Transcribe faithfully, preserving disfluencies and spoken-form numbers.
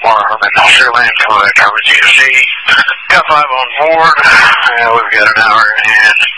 Lamar Herman, Sugarland, Florida, Carmen G C. Got five on board. Uh, we've got an hour and